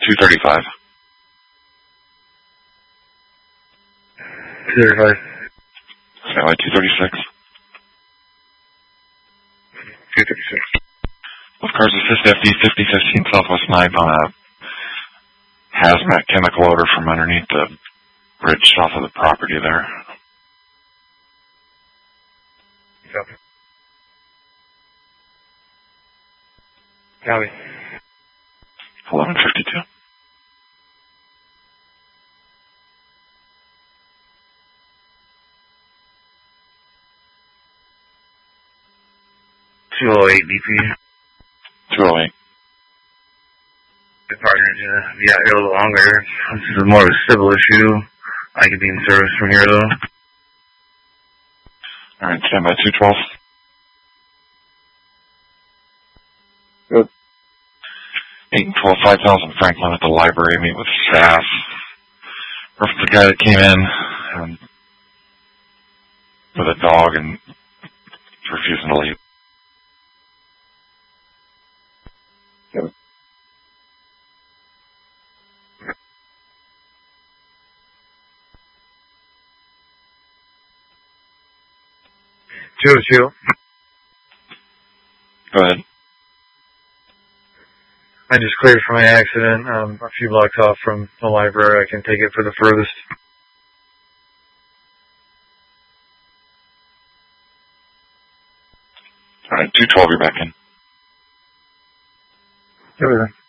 235. 235. Stanley 236. 236. Both cars assist FD 5015 Southwest 9 on a hazmat chemical odor from underneath the bridge south of the property there. Copy. Copy. 1152. DP. 208. The partner to be out here a little longer. This is more of a civil issue. I could be in service from here though. Alright, stand by 212. Good. 8 and 12, 5000 Franklin at the library, meet with staff. Or the guy that came in with a dog and refusing to leave. Good. 202. Go ahead. I just cleared from my accident. A few blocks off from the library. I can take it for the furthest. Alright, 212, you're back in. Everything.